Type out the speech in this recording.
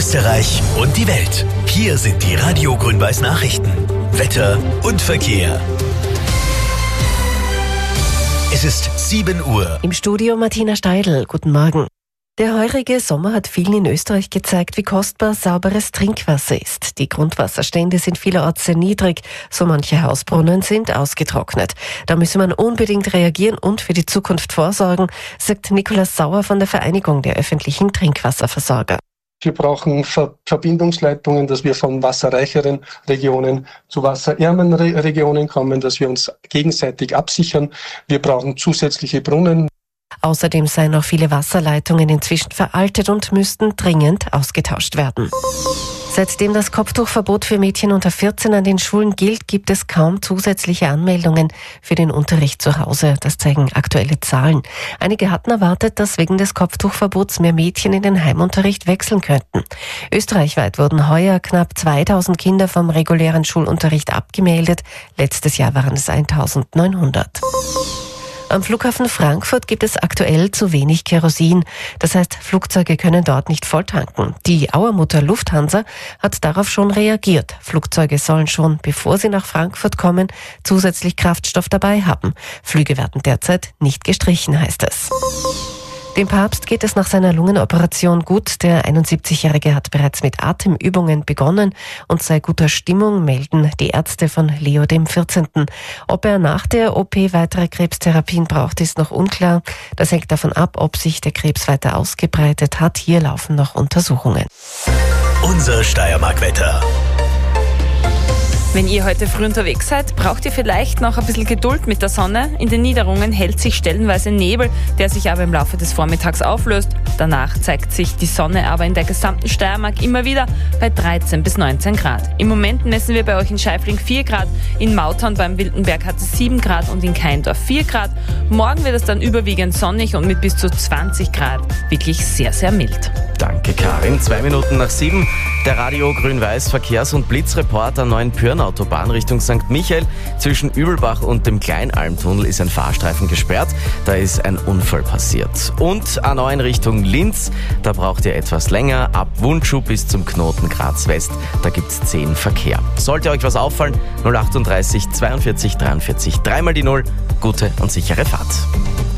Österreich und die Welt. Hier sind die Radio Grün-Weiß Nachrichten. Wetter und Verkehr. Es ist 7 Uhr. Im Studio Martina Steidl. Guten Morgen. Der heurige Sommer hat vielen in Österreich gezeigt, wie kostbar sauberes Trinkwasser ist. Die Grundwasserstände sind vielerorts sehr niedrig, so manche Hausbrunnen sind ausgetrocknet. Da müsse man unbedingt reagieren und für die Zukunft vorsorgen, sagt Nikolaus Sauer von der Vereinigung der öffentlichen Trinkwasserversorger. Wir brauchen Verbindungsleitungen, dass wir von wasserreicheren Regionen zu wasserärmeren Regionen kommen, dass wir uns gegenseitig absichern. Wir brauchen zusätzliche Brunnen. Außerdem seien auch viele Wasserleitungen inzwischen veraltet und müssten dringend ausgetauscht werden. Seitdem das Kopftuchverbot für Mädchen unter 14 an den Schulen gilt, gibt es kaum zusätzliche Anmeldungen für den Unterricht zu Hause. Das zeigen aktuelle Zahlen. Einige hatten erwartet, dass wegen des Kopftuchverbots mehr Mädchen in den Heimunterricht wechseln könnten. Österreichweit wurden heuer knapp 2000 Kinder vom regulären Schulunterricht abgemeldet. Letztes Jahr waren es 1900. Am Flughafen Frankfurt gibt es aktuell zu wenig Kerosin. Das heißt, Flugzeuge können dort nicht volltanken. Die Auermutter Lufthansa hat darauf schon reagiert. Flugzeuge sollen schon, bevor sie nach Frankfurt kommen, zusätzlich Kraftstoff dabei haben. Flüge werden derzeit nicht gestrichen, heißt es. Dem Papst geht es nach seiner Lungenoperation gut. Der 71-Jährige hat bereits mit Atemübungen begonnen und sei guter Stimmung, melden die Ärzte von Leo XIV. Ob er nach der OP weitere Krebstherapien braucht, ist noch unklar. Das hängt davon ab, ob sich der Krebs weiter ausgebreitet hat. Hier laufen noch Untersuchungen. Unser Steiermark-Wetter. Wenn ihr heute früh unterwegs seid, braucht ihr vielleicht noch ein bisschen Geduld mit der Sonne. In den Niederungen hält sich stellenweise Nebel, der sich aber im Laufe des Vormittags auflöst. Danach zeigt sich die Sonne aber in der gesamten Steiermark immer wieder bei 13 bis 19 Grad. Im Moment messen wir bei euch in Scheifling 4 Grad, in Mautern beim Wildenberg hat es 7 Grad und in Kaindorf 4 Grad. Morgen wird es dann überwiegend sonnig und mit bis zu 20 Grad. Wirklich sehr, sehr mild. Danke, Karin. 2 Minuten nach 7. Der Radio Grün-Weiß Verkehrs- und Blitzreport an Neuenpürn-Autobahn Richtung St. Michael. Zwischen Übelbach und dem Kleinalmtunnel ist ein Fahrstreifen gesperrt. Da ist ein Unfall passiert. Und A9 in Richtung Linz. Da braucht ihr etwas länger. Ab Wundschuh bis zum Knoten Graz West. Da gibt's 10 Verkehr. Sollte euch was auffallen, 038 42 43 3 mal die 0. Gute und sichere Fahrt.